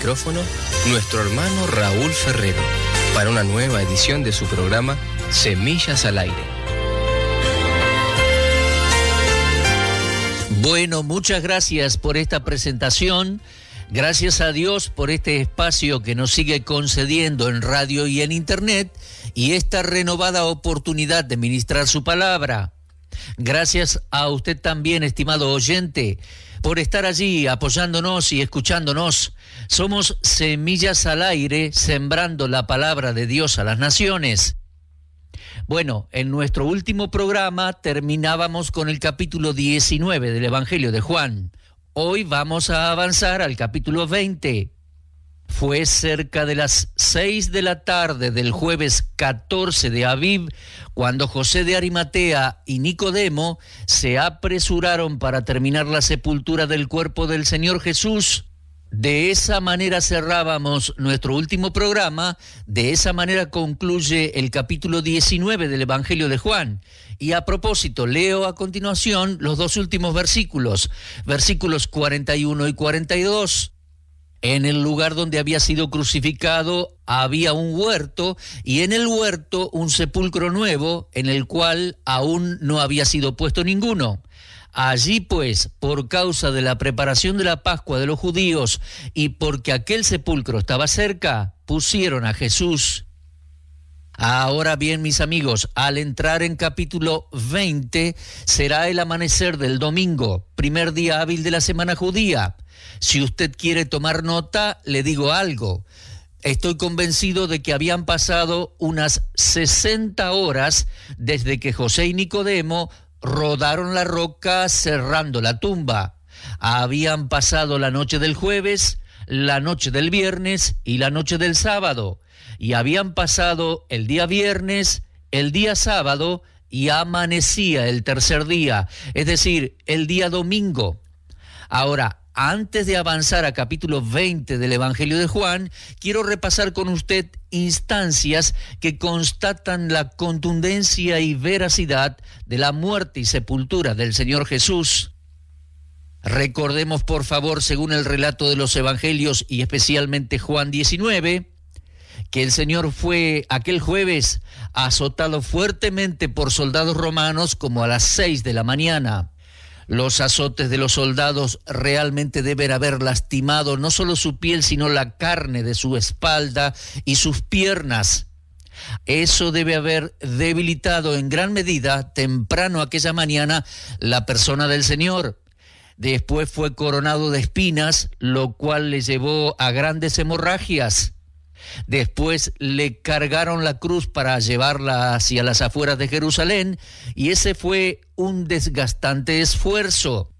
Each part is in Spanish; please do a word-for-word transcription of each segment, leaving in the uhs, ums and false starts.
micrófono nuestro hermano Raúl Ferrero para una nueva edición de su programa Semillas al Aire. Bueno, muchas gracias por esta presentación. Gracias a Dios por este espacio que nos sigue concediendo en radio y en internet y esta renovada oportunidad de ministrar su palabra. Gracias a usted también, estimado oyente, por estar allí apoyándonos y escuchándonos. Somos Semillas al Aire, sembrando la palabra de Dios a las naciones. Bueno, en nuestro último programa terminábamos con el capítulo diecinueve del Evangelio de Juan. Hoy vamos a avanzar al capítulo veinte. Fue cerca de las seis de la tarde del jueves catorce de Aviv cuando José de Arimatea y Nicodemo se apresuraron para terminar la sepultura del cuerpo del Señor Jesús. De esa manera cerrábamos nuestro último programa, de esa manera concluye el capítulo diecinueve del Evangelio de Juan. Y a propósito, leo a continuación los dos últimos versículos, versículos cuarenta y uno y cuarenta y dos. En el lugar donde había sido crucificado había un huerto, y en el huerto un sepulcro nuevo, en el cual aún no había sido puesto ninguno. Allí pues, por causa de la preparación de la Pascua de los judíos y porque aquel sepulcro estaba cerca, pusieron a Jesús. Ahora bien, mis amigos, al entrar en capítulo veinte, será el amanecer del domingo, primer día hábil de la semana judía. Si usted quiere tomar nota, le digo algo. Estoy convencido de que habían pasado unas sesenta horas desde que José y Nicodemo rodaron la roca cerrando la tumba. Habían pasado la noche del jueves, la noche del viernes y la noche del sábado. Y habían pasado el día viernes, el día sábado y amanecía el tercer día, es decir, el día domingo. Ahora, antes de avanzar a capítulo veinte del Evangelio de Juan, quiero repasar con usted instancias que constatan la contundencia y veracidad de la muerte y sepultura del Señor Jesús. Recordemos, por favor, según el relato de los Evangelios y especialmente Juan diecinueve, que el Señor fue aquel jueves azotado fuertemente por soldados romanos como a las seis de la mañana. Los azotes de los soldados realmente deben haber lastimado no solo su piel, sino la carne de su espalda y sus piernas. Eso debe haber debilitado en gran medida, temprano aquella mañana, la persona del Señor. Después fue coronado de espinas, lo cual le llevó a grandes hemorragias. Después le cargaron la cruz para llevarla hacia las afueras de Jerusalén, y ese fue un desgastante esfuerzo.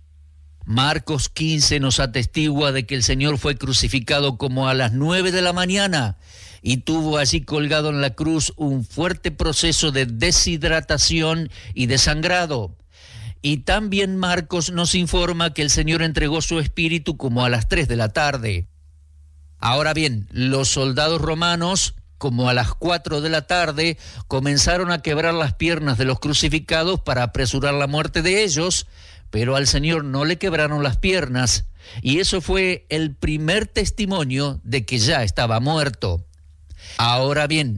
Marcos quince nos atestigua de que el Señor fue crucificado como a las nueve de la mañana y tuvo allí colgado en la cruz un fuerte proceso de deshidratación y de sangrado. Y también Marcos nos informa que el Señor entregó su espíritu como a las tres de la tarde. Ahora bien, los soldados romanos, como a las cuatro de la tarde, comenzaron a quebrar las piernas de los crucificados para apresurar la muerte de ellos, pero al Señor no le quebraron las piernas, y eso fue el primer testimonio de que ya estaba muerto. Ahora bien,